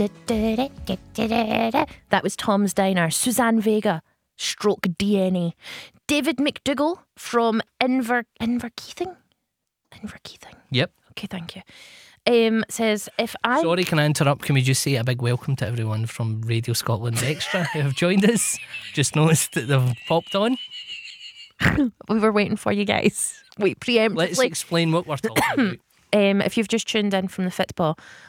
That was Tom's Diner. Suzanne Vega, stroke DNA. David McDougall from Inverkeithing. Yep. Okay, thank you. Says, if I... Sorry, can I interrupt? Can we just say a big welcome to everyone from Radio Scotland Extra who have joined us? Just noticed that they've popped on. We were waiting for you guys. Wait, preemptively. Let's explain what we're talking about. If you've just tuned in from the football,